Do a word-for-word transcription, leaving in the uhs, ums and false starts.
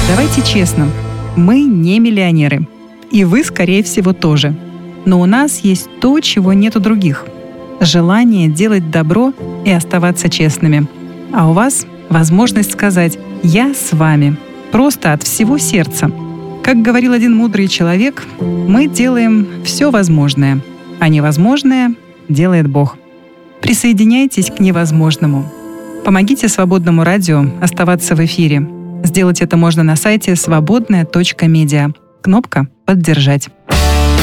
Давайте честно, мы не миллионеры. И вы, скорее всего, тоже. Но у нас есть то, чего нет у других. Желание делать добро и оставаться честными. А у вас возможность сказать «я с вами». Просто от всего сердца. Как говорил один мудрый человек, мы делаем все возможное, а невозможное делает Бог. Присоединяйтесь к невозможному. Помогите Свободному радио оставаться в эфире. Сделать это можно на сайте свободная точка медиа. Кнопка «Поддержать».